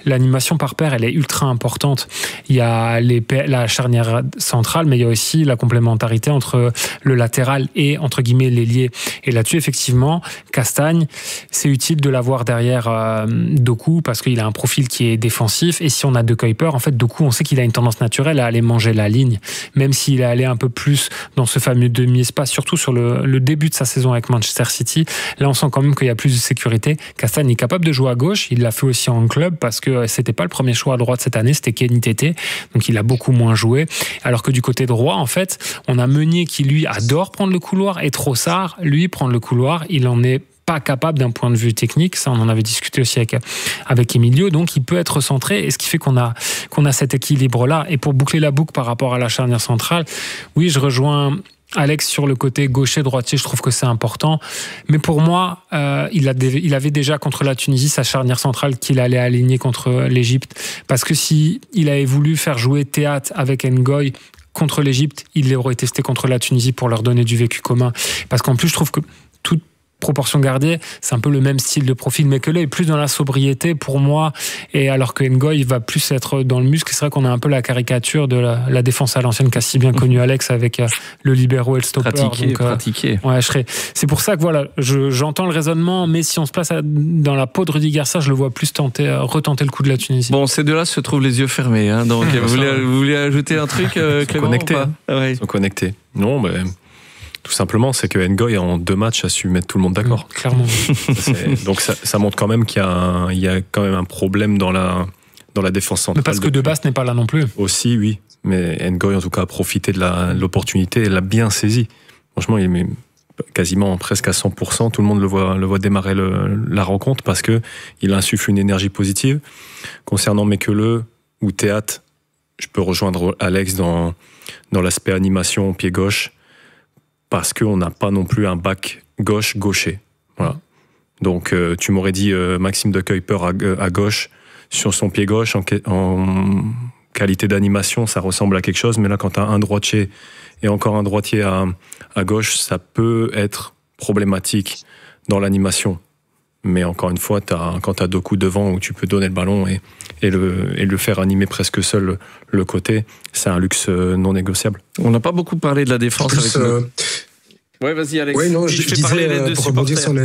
l'animation par paire, elle est ultra importante. Il y a la charnière centrale, mais il y a aussi la complémentarité entre le latéral et, entre guillemets, l'ailier. Et là-dessus, effectivement, Castagne, c'est utile de l'avoir derrière Doku parce qu'il a un profil qui est défensif. Et si on a De Kuyper, en fait, Doku, on sait qu'il a une tendance naturelle à aller manger la ligne, même s'il est allé un peu plus dans ce fameux demi-espace, surtout sur le début de sa saison avec Manchester City. Là, on sent quand même qu'il y a plus de sécurité. Castagne est capable de jouer à gauche. Il l'a fait aussi en club parce que c'était pas le premier choix à droite cette année, c'était Kenny Tété. Donc, il a beaucoup moins joué. Alors que du côté droit, en fait, on a Meunier qui, lui, adore prendre le couloir et Trossard, lui, prendre le couloir, il en est pas capable d'un point de vue technique. Ça, on en avait discuté aussi avec Emilio. Donc, il peut être centré. Et ce qui fait qu'on a cet équilibre-là. Et pour boucler la boucle par rapport à la charnière centrale, oui, je rejoins Alex sur le côté gaucher-droitier. Je trouve que c'est important. Mais pour moi, il avait déjà contre la Tunisie sa charnière centrale qu'il allait aligner contre l'Égypte. Parce que si il avait voulu faire jouer Théâtre avec Ngoy contre l'Égypte, il l'aurait testé contre la Tunisie pour leur donner du vécu commun. Parce qu'en plus, je trouve que toute proportion gardée, c'est un peu le même style de profil, mais que là, il est plus dans la sobriété pour moi, et alors que Ngoy va plus être dans le muscle. C'est vrai qu'on a un peu la caricature de la défense à l'ancienne qu'a si bien connu Alex avec le libéro et le stopper. Pratiqué. Ouais, c'est pour ça que voilà, j'entends le raisonnement, mais si on se place dans la peau de Rudy Garcia, je le vois plus retenter le coup de la Tunisie. Bon, ces deux-là se trouvent les yeux fermés, hein, donc vous voulez ajouter un truc, Clément? Ils sont connectés. Non, mais tout simplement, c'est que Ngoy en 2 matchs a su mettre tout le monde d'accord. Clairement. Donc ça montre quand même qu'il y a quand même un problème dans la défense centrale. Mais parce que Debasse n'est pas là non plus. Aussi, oui. Mais Ngoy, en tout cas, a profité de l'opportunité et l'a bien saisi. Franchement, il est quasiment presque à 100%. Tout le monde le voit démarrer la rencontre parce que il insuffle une énergie positive. Concernant Mekele ou Théâtre, je peux rejoindre Alex dans l'aspect animation pied gauche, parce qu'on n'a pas non plus un back gaucher. Voilà. Donc, tu m'aurais dit Maxime De Kuyper à gauche, sur son pied gauche, en qualité d'animation, ça ressemble à quelque chose, mais là, quand tu as un droitier et encore un droitier à gauche, ça peut être problématique dans l'animation. Mais encore une fois, quand tu as 2 coups devant où tu peux donner le ballon et le faire animer presque seul le côté, c'est un luxe non négociable. On n'a pas beaucoup parlé de la défense Ouais, vas-y Alex. Oui, non, je disais pour rebondir sur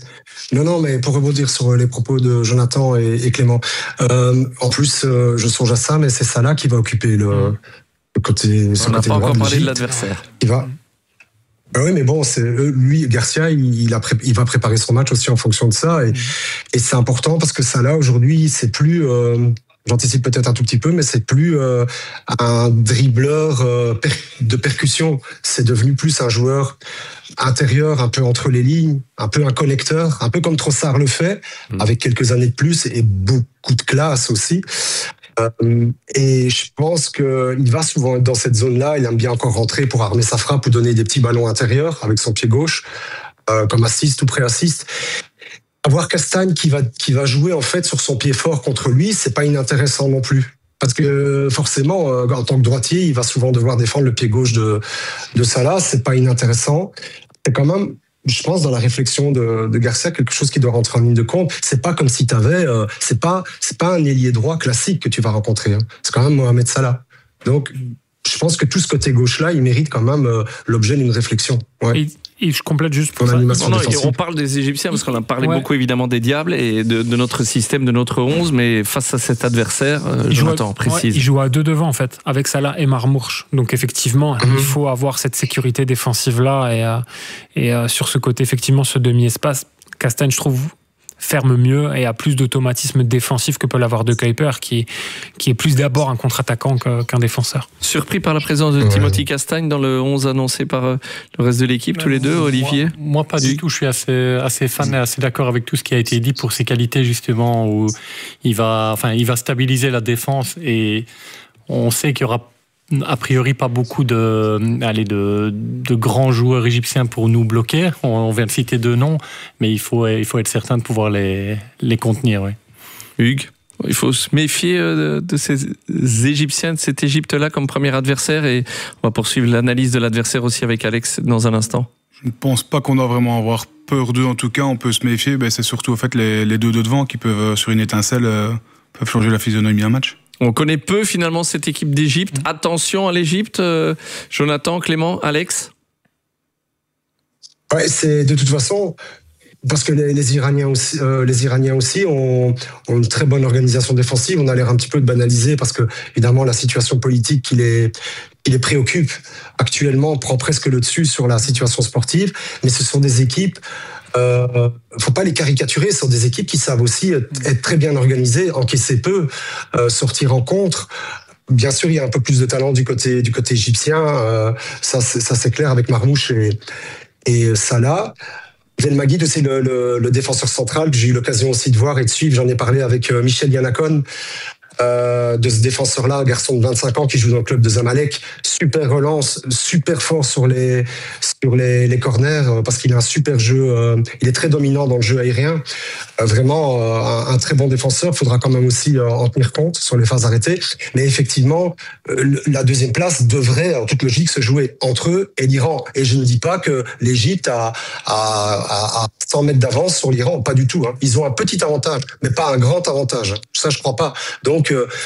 pour rebondir sur les propos de Jonathan et Clément. En plus, je songe à ça, mais c'est Salah qui va occuper le côté. On n'a pas encore parlé de l'adversaire. Il va. Oui, mais bon, c'est lui, Garcia, il va préparer son match aussi en fonction de ça, et c'est important parce que Salah aujourd'hui, c'est plus. J'anticipe peut-être un tout petit peu, mais c'est plus un dribbleur de percussion. C'est devenu plus un joueur intérieur, un peu entre les lignes, un peu un connecteur, un peu comme Trossard le fait, avec quelques années de plus et beaucoup de classe aussi. Et je pense qu'il va souvent être dans cette zone-là. Il aime bien encore rentrer pour armer sa frappe ou donner des petits ballons intérieurs avec son pied gauche, comme assist ou pré-assist. Avoir Castagne qui va jouer en fait sur son pied fort contre lui, c'est pas inintéressant non plus. Parce que forcément, en tant que droitier, il va souvent devoir défendre le pied gauche de Salah. C'est pas inintéressant. C'est quand même, je pense, dans la réflexion de Garcia, quelque chose qui doit rentrer en ligne de compte. C'est pas comme si t'avais, c'est pas un ailier droit classique que tu vas rencontrer. Hein. C'est quand même Mohamed Salah. Donc, je pense que tout ce côté gauche-là, il mérite quand même l'objet d'une réflexion. Ouais. Et je complète juste pour ça. On parle des Égyptiens parce qu'on a parlé beaucoup évidemment des Diables et de notre système, de notre 11, mais face à cet adversaire, Jonathan précise. Il joue à 2 devant en fait, avec Salah et Marmourch. Donc effectivement, il faut avoir cette sécurité défensive là et sur ce côté effectivement ce demi-espace, Castagne je trouve ferme mieux et a plus d'automatisme défensif que peut l'avoir De Kuyper qui est plus d'abord un contre-attaquant qu'un défenseur. Surpris par la présence de Timothy Castagne dans le 11 annoncé par le reste de l'équipe, tous les deux, Olivier? Moi pas du tout, je suis assez fan et assez d'accord avec tout ce qui a été dit pour ses qualités justement, où il va stabiliser la défense et on sait qu'il y aura a priori pas beaucoup de grands joueurs égyptiens pour nous bloquer. On vient de citer 2 noms, mais il faut être certain de pouvoir les contenir. Oui. Hugues, il faut se méfier de ces Égyptiens, de cette Égypte-là comme premier adversaire, et on va poursuivre l'analyse de l'adversaire aussi avec Alex dans un instant. Je ne pense pas qu'on doit vraiment avoir peur d'eux. En tout cas, on peut se méfier. C'est surtout en fait les 2 de devant qui peuvent, sur une étincelle, peuvent changer la physionomie d'un match. On connaît peu finalement cette équipe d'Égypte. Attention à l'Égypte, Jonathan, Clément, Alex. Ouais, c'est de toute façon parce que les Iraniens aussi ont une très bonne organisation défensive. On a l'air un petit peu de banaliser parce que évidemment la situation politique qui les préoccupe actuellement prend presque le dessus sur la situation sportive. Mais ce sont des équipes. Faut pas les caricaturer, ce sont des équipes qui savent aussi être très bien organisées, encaisser peu, sortir en contre. Bien sûr, il y a un peu plus de talent du côté égyptien, ça c'est clair avec Marmouche et Salah. Belmagui, c'est le défenseur central que j'ai eu l'occasion aussi de voir et de suivre. J'en ai parlé avec Michel Yanakon. De ce défenseur-là, garçon de 25 ans qui joue dans le club de Zamalek, super relance, super fort sur les corners parce qu'il a un super jeu, il est très dominant dans le jeu aérien, vraiment un très bon défenseur. Il faudra quand même aussi en tenir compte sur les phases arrêtées, mais effectivement la deuxième place devrait en toute logique se jouer entre eux et l'Iran, et je ne dis pas que l'Égypte a 100 mètres d'avance sur l'Iran, pas du tout, hein. Ils ont un petit avantage mais pas un grand avantage, ça je crois pas. Donc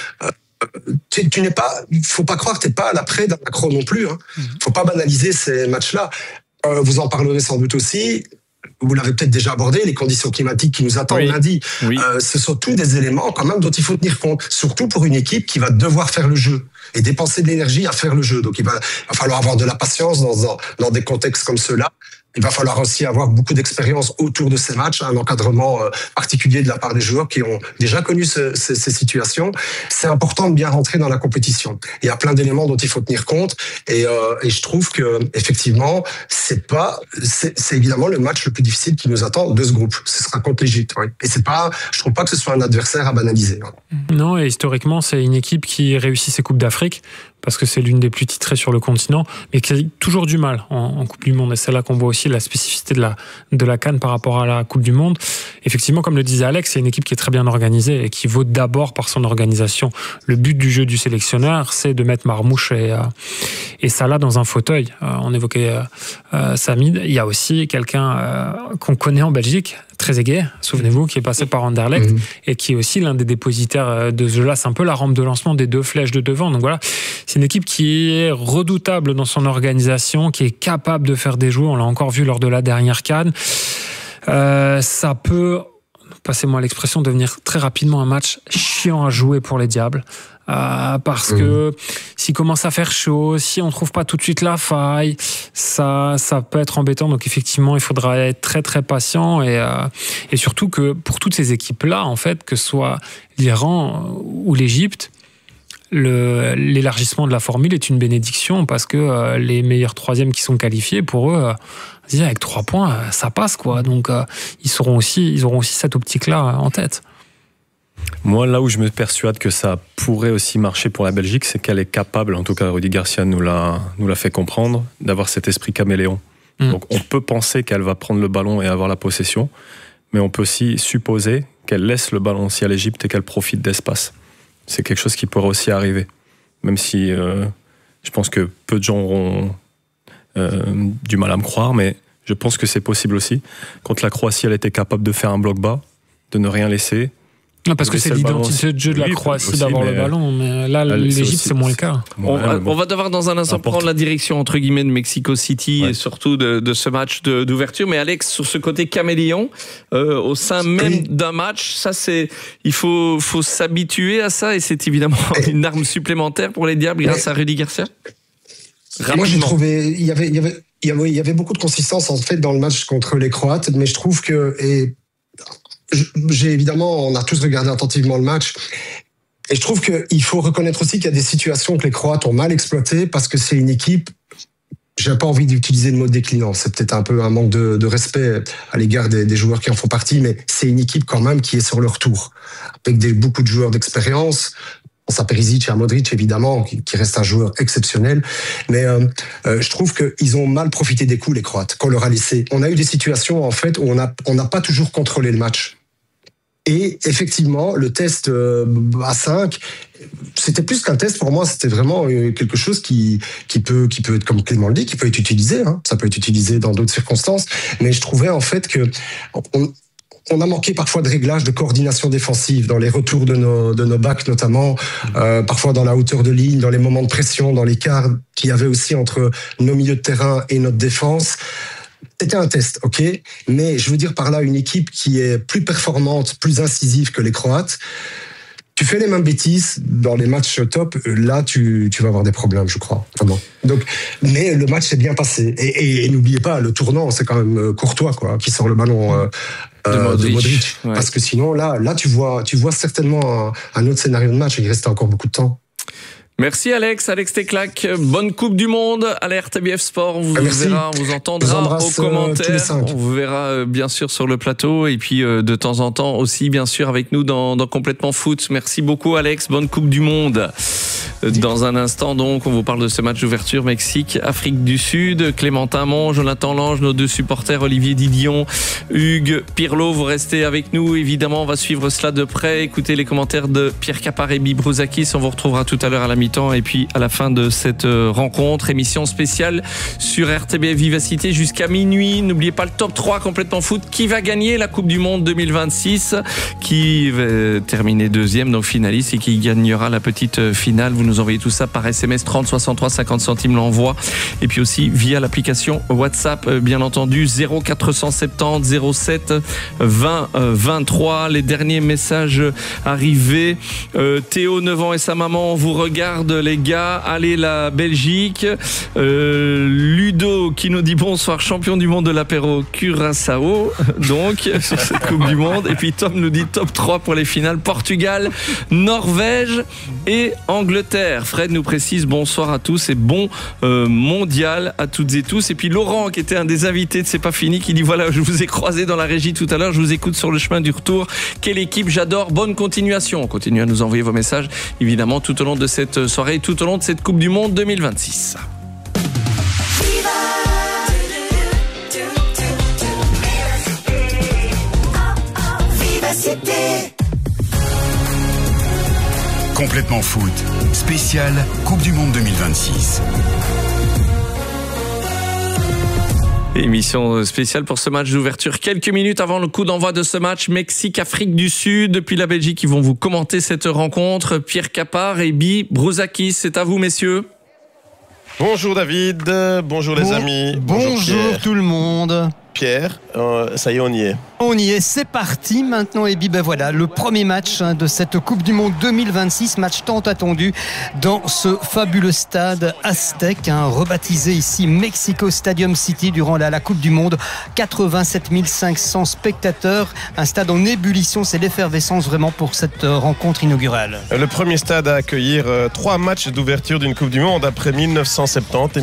tu n'es pas, faut pas croire que t'es pas à l'après d'un accro non plus, hein. Faut pas banaliser ces matchs-là. Vous en parlerez sans doute aussi. Vous l'avez peut-être déjà abordé, les conditions climatiques qui nous attendent lundi. Oui. Ce sont tous des éléments quand même dont il faut tenir compte, surtout pour une équipe qui va devoir faire le jeu et dépenser de l'énergie à faire le jeu. Donc il va falloir avoir de la patience dans des contextes comme ceux-là. Il va falloir aussi avoir beaucoup d'expérience autour de ces matchs, un encadrement particulier de la part des joueurs qui ont déjà connu ces situations. C'est important de bien rentrer dans la compétition. Il y a plein d'éléments dont il faut tenir compte et je trouve que effectivement c'est évidemment le match le plus difficile qui nous attend de ce groupe. Ce sera contre l'Égypte. Oui. Et je trouve pas que ce soit un adversaire à banaliser. Non, et historiquement c'est une équipe qui réussit ses coupes d'Afrique, parce que c'est l'une des plus titrées sur le continent, mais qui a toujours du mal en Coupe du Monde. Et c'est là qu'on voit aussi la spécificité de la CAN par rapport à la Coupe du Monde. Effectivement, comme le disait Alex, c'est une équipe qui est très bien organisée et qui vaut d'abord par son organisation. Le but du jeu du sélectionneur, c'est de mettre Marmouche et Salah dans un fauteuil. On évoquait Samid. Il y a aussi quelqu'un qu'on connaît en Belgique, Trezeguet, souvenez-vous, qui est passé par Anderlecht et qui est aussi l'un des dépositaires de ce jeu-là. C'est un peu la rampe de lancement des deux flèches de devant. Donc voilà, c'est une équipe qui est redoutable dans son organisation, qui est capable de faire des jeux. On l'a encore vu lors de la dernière CAN. Ça peut, passez-moi l'expression, devenir très rapidement un match chiant à jouer pour les Diables. Parce que s'il commence à faire chaud, si on trouve pas tout de suite la faille, ça peut être embêtant. Donc effectivement, il faudra être très très patient et surtout que pour toutes ces équipes-là, en fait, que ce soit l'Iran ou l'Égypte, l'élargissement de la formule est une bénédiction parce que les meilleurs troisièmes qui sont qualifiés, pour eux, avec 3 points, ça passe quoi. Donc ils auront aussi cette optique-là en tête. Moi, là où je me persuade que ça pourrait aussi marcher pour la Belgique, c'est qu'elle est capable, en tout cas Rudy Garcia nous l'a fait comprendre, d'avoir cet esprit caméléon. Donc on peut penser qu'elle va prendre le ballon et avoir la possession, mais on peut aussi supposer qu'elle laisse le ballon aussi à l'Égypte et qu'elle profite d'espace. C'est quelque chose qui pourrait aussi arriver, même si je pense que peu de gens auront du mal à me croire, mais je pense que c'est possible aussi. Contre la Croatie, elle était capable de faire un bloc bas, de ne rien laisser. Non, parce que c'est l'identité de jeu de la Croatie aussi, d'avoir le ballon, mais là, l'Égypte, c'est moins le cas. On va devoir dans un instant prendre la direction, entre guillemets, de Mexico City et surtout de ce match d'ouverture. Mais Alex, sur ce côté caméléon, au sein même d'un match, ça il faut s'habituer à ça et c'est évidemment une arme supplémentaire pour les Diables grâce à Rudy Garcia. Moi, j'ai trouvé, il y avait beaucoup de consistance en fait dans le match contre les Croates, mais je trouve que on a tous regardé attentivement le match et je trouve qu'il faut reconnaître aussi qu'il y a des situations que les Croates ont mal exploitées parce que c'est une équipe, j'ai pas envie d'utiliser le mot déclinant, c'est peut-être un peu un manque de respect à l'égard des joueurs qui en font partie, mais c'est une équipe quand même qui est sur leur tour avec beaucoup de joueurs d'expérience. On pense à Perisic et à Modric évidemment qui reste un joueur exceptionnel, mais je trouve qu'ils ont mal profité des coups les Croates qu'on leur a laissé. On a eu des situations en fait où on n'a pas toujours contrôlé le match. Et effectivement, le test à 5, c'était plus qu'un test pour moi, c'était vraiment quelque chose qui peut être, comme Clément le dit, qui peut être utilisé. Hein. Ça peut être utilisé dans d'autres circonstances. Mais je trouvais en fait que on a manqué parfois de réglage, de coordination défensive dans les retours de nos backs notamment, parfois dans la hauteur de ligne, dans les moments de pression, dans l'écart qu'il y avait aussi entre nos milieux de terrain et notre défense. C'était un test, ok, mais je veux dire par là une équipe qui est plus performante, plus incisive que les Croates. Tu fais les mêmes bêtises dans les matchs top, là tu vas avoir des problèmes, je crois. Vraiment. Donc, mais le match s'est bien passé. Et n'oubliez pas, le tournant, c'est quand même Courtois quoi, qui sort le ballon de Modric. Ouais. Parce que sinon, là tu vois certainement un autre scénario de match. Il restait encore beaucoup de temps. Merci Alex Teclac, bonne Coupe du Monde à la RTBF Sport, on vous verra, on vous entendra aux commentaires, on vous verra bien sûr sur le plateau et puis de temps en temps aussi bien sûr avec nous dans Complètement Foot. Merci beaucoup Alex, bonne Coupe du Monde. Dans un instant donc, on vous parle de ce match d'ouverture Mexique, Afrique du Sud. Clémentin Mon, Jonathan Lange, nos deux supporters, Olivier Didion, Hugues Pirlo, vous restez avec nous. Évidemment, on va suivre cela de près. Écoutez les commentaires de Pierre Capar et Bibi Brouzakis. On vous retrouvera tout à l'heure à la mi-temps et puis à la fin de cette rencontre. Émission spéciale sur RTBF Vivacité jusqu'à minuit. N'oubliez pas le top 3 Complètement Foot. Qui va gagner la Coupe du Monde 2026? Qui va terminer deuxième, donc finaliste, et qui gagnera la petite finale? Vous nous envoyez tout ça par SMS 30 63 50 centimes l'envoi et puis aussi via l'application WhatsApp bien entendu 0470 07 20 23. Les derniers messages arrivés. Théo 9 ans et sa maman vous regardent les gars, allez la Belgique. Ludo qui nous dit bonsoir, champion du monde de l'apéro Curaçao donc sur cette Coupe du Monde, et puis Tom nous dit top 3 pour les finales, Portugal, Norvège et Angleterre. Fred nous précise bonsoir à tous et bon mondial à toutes et tous. Et puis Laurent qui était un des invités de C'est pas fini qui dit voilà, je vous ai croisé dans la régie tout à l'heure, je vous écoute sur le chemin du retour, quelle équipe, j'adore, bonne continuation. Continuez à nous envoyer vos messages évidemment tout au long de cette soirée, tout au long de cette Coupe du Monde 2026. Complètement Foot, spécial Coupe du Monde 2026. Émission spéciale pour ce match d'ouverture. Quelques minutes avant le coup d'envoi de ce match Mexique-Afrique du Sud. Depuis la Belgique, ils vont vous commenter cette rencontre. Pierre Capar et Bibi Brouzakis, c'est à vous messieurs. Bonjour David, bonjour les amis. Bonjour tout le monde. Pierre, ça y est, on y est. On y est, c'est parti maintenant. Et ben voilà, le premier match de cette Coupe du Monde 2026, match tant attendu dans ce fabuleux stade aztèque, rebaptisé ici Mexico Stadium City durant la Coupe du Monde. 87 500 spectateurs, un stade en ébullition, c'est l'effervescence vraiment pour cette rencontre inaugurale. Le premier stade à accueillir 3 matchs d'ouverture d'une Coupe du Monde après 1970 et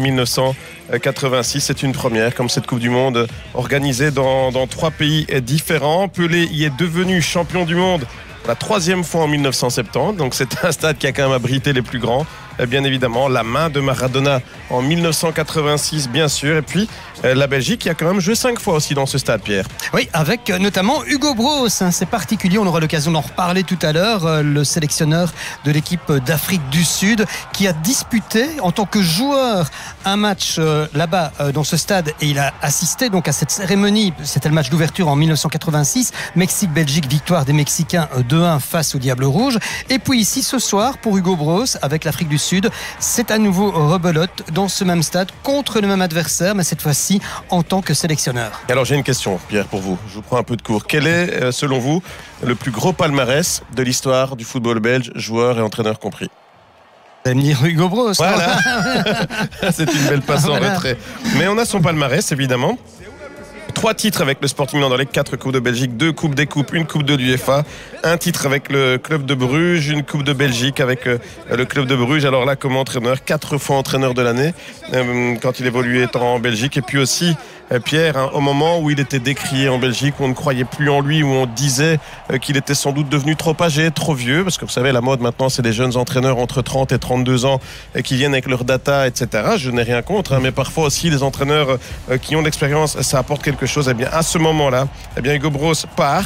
1986, c'est une première comme cette Coupe du Monde organisée dans 3 pays différents. Pelé y est devenu champion du monde la 3e fois en 1970, donc c'est un stade qui a quand même abrité les plus grands. Bien évidemment, la main de Maradona en 1986, bien sûr. Et puis, la Belgique qui a quand même joué 5 fois aussi dans ce stade, Pierre. Oui, avec notamment Hugo Broos. C'est particulier, on aura l'occasion d'en reparler tout à l'heure. Le sélectionneur de l'équipe d'Afrique du Sud qui a disputé en tant que joueur un match là-bas dans ce stade. Et il a assisté donc à cette cérémonie. C'était le match d'ouverture en 1986. Mexique-Belgique, victoire des Mexicains 2-1 face au Diable Rouge. Et puis ici, ce soir, pour Hugo Broos, avec l'Afrique du Sud, c'est à nouveau rebelote dans ce même stade contre le même adversaire, mais cette fois-ci en tant que sélectionneur. Alors j'ai une question, Pierre, pour vous. Je vous prends un peu de cours. Quel est, selon vous, le plus gros palmarès de l'histoire du football belge, joueurs et entraîneurs compris? Vous allez me dire Hugo Broos. Voilà. C'est une belle passe en retrait. Mais on a son palmarès, évidemment. 3 titres avec le Sporting Anderlecht, 4 Coupes de Belgique, 2 Coupes des Coupes, 1 Coupe de l'UEFA, 1 titre avec le club de Bruges, 1 Coupe de Belgique avec le club de Bruges. Alors là, comme entraîneur, 4 fois entraîneur de l'année quand il évoluait en Belgique. Et puis aussi, Pierre, au moment où il était décrié en Belgique, où on ne croyait plus en lui, où on disait qu'il était sans doute devenu trop âgé, trop vieux, parce que vous savez, la mode maintenant, c'est des jeunes entraîneurs entre 30 et 32 ans qui viennent avec leur data, etc. Je n'ai rien contre, mais parfois aussi, les entraîneurs qui ont de l'expérience, ça apporte quelque chose. Eh bien, à ce moment-là, Hugo Broos part.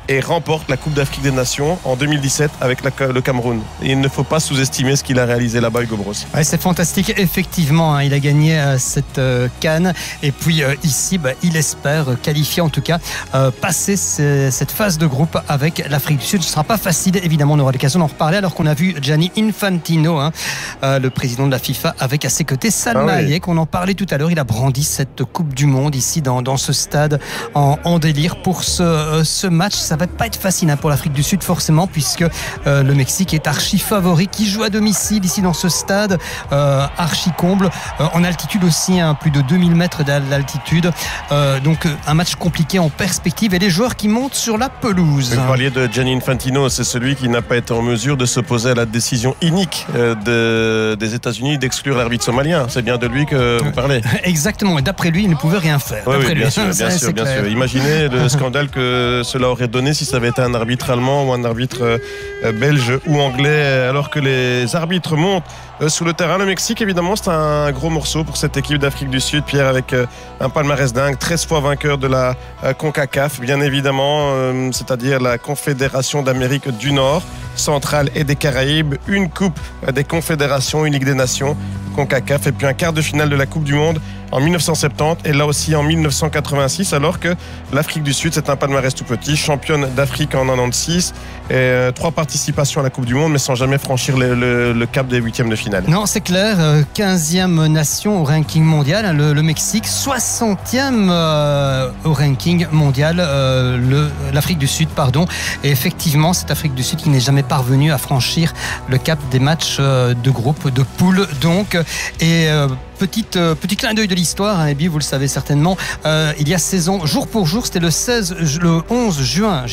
et remporte la Coupe d'Afrique des Nations en 2017 avec le Cameroun. Et il ne faut pas sous-estimer ce qu'il a réalisé là-bas, Hugo Bros. Ouais, c'est fantastique, effectivement. Il a gagné cette CAN. Et puis ici, il espère qualifier, en tout cas, passer cette phase de groupe avec l'Afrique du Sud. Ce ne sera pas facile, évidemment, on aura l'occasion d'en reparler, alors qu'on a vu Gianni Infantino, le président de la FIFA, avec à ses côtés Salma Hayek, qu'on en parlait tout à l'heure. Il a brandi cette Coupe du Monde ici dans ce stade en délire pour ce match. Ça va pas être facile pour l'Afrique du Sud, forcément, puisque le Mexique est archi favori, qui joue à domicile ici dans ce stade archi comble, en altitude aussi, plus de 2000 mètres d'altitude. Donc un match compliqué en perspective, et les joueurs qui montent sur la pelouse. Vous parliez de Gianni Infantino, c'est celui qui n'a pas été en mesure de s'opposer à la décision inique des États-Unis d'exclure l'arbitre somalien. C'est bien de lui que vous parlez. Exactement, et d'après lui, il ne pouvait rien faire. Oui, bien sûr. Imaginez le scandale que cela aurait donné si ça avait été un arbitre allemand ou un arbitre belge ou anglais, alors que les arbitres montent sous le terrain. Le Mexique, évidemment, c'est un gros morceau pour cette équipe d'Afrique du Sud, Pierre, avec un palmarès dingue, 13 fois vainqueur de la CONCACAF, bien évidemment, c'est-à-dire la Confédération d'Amérique du Nord, centrale et des Caraïbes, une Coupe des Confédérations, une Ligue des Nations, CONCACAF, et puis un quart de finale de la Coupe du Monde en 1970 et là aussi en 1986, alors que l'Afrique du Sud, c'est un palmarès tout petit, championne d'Afrique en 96 et 3 participations à la Coupe du Monde, mais sans jamais franchir le cap des huitièmes de finale. Non, c'est clair, 15e nation au ranking mondial, le Mexique, 60e au ranking mondial, l'Afrique du Sud, pardon. Et effectivement, cette Afrique du Sud qui n'est jamais parvenue à franchir le cap des matchs de groupe, de poule donc. Et petit clin d'œil de l'histoire, et bien vous le savez certainement, il y a 16 ans, jour pour jour, c'était le 11 juin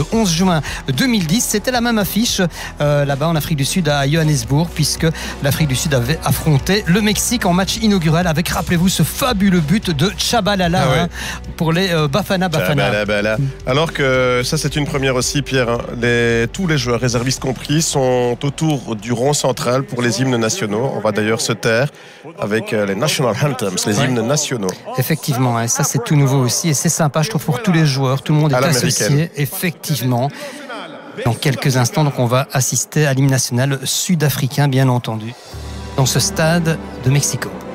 2010, c'était la même affiche là-bas en Afrique du Sud à Johannesburg, puisque l'Afrique du Sud avait affronté le Mexique en match inaugural avec, rappelez-vous, ce fabuleux but de Tchabalala pour les Bafana Bafana. Alors que ça, c'est une première aussi, Pierre, tous les joueurs, réservistes compris, sont autour du rond central pour les hymnes nationaux. On va d'ailleurs se taire avec les National Anthems, les hymnes nationaux. Effectivement, ça c'est tout nouveau aussi, et c'est sympa, je trouve, pour tous les joueurs. Tout le monde est associé, effectivement. Dans quelques instants, donc, on va assister à l'hymne national sud-africain, bien entendu, dans ce stade de Mexico.